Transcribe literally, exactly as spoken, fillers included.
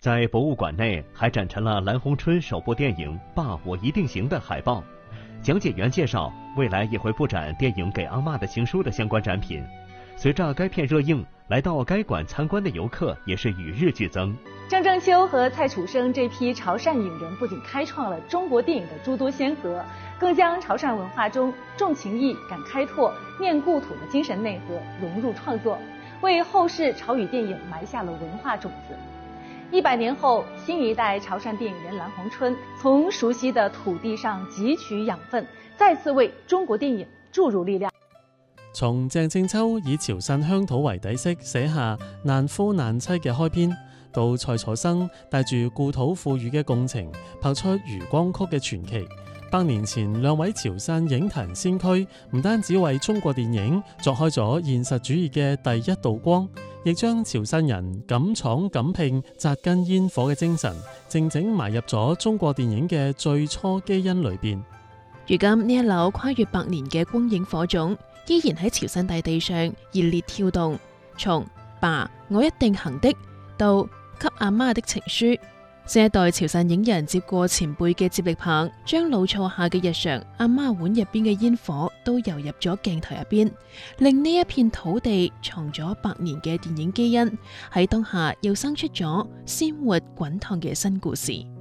在博物馆内还展陈了蓝红春首部电影《爸，我一定行》的海报。讲解员介绍，未来也会布展电影《给阿嬷的情书》的相关展品。随着该片热映，来到该馆参观的游客也是与日俱增。 郑正秋和蔡楚生这批潮汕影人不仅开创了中国电影的诸多先河，更将潮汕文化中重情义、敢开拓、念故土的精神内核融入创作，为后世潮语电影埋下了文化种子。一百年后，新一代潮汕电影人蓝红春从熟悉的土地上汲取養分，再次為中國電影注入力量。 從鄭正秋以潮汕鄉土為底色寫下難夫難妻嘅開篇，到蔡楚生帶住故土賦予嘅共情拍出漁光曲嘅傳奇。百年前兩位潮汕影壇先驅唔單止為中國電影鑿開咗現實主義嘅第一道光，亦將潮汕人敢闖敢拼、扎根煙火嘅精神，靜靜埋入咗中國電影嘅最初基因裏邊。 如今呢一縷跨越百年嘅光影火種，依然喺潮汕大地上熱烈跳動。從爸，我一定行的到給阿媽的情書，新一代潮汕影人接過前輩嘅接力棒，將老厝下嘅日常、阿媽碗入邊嘅煙火都游入咗鏡頭入邊，令呢一片土地藏咗百年嘅電影基因喺當下又生出咗鮮活滾燙嘅新故事。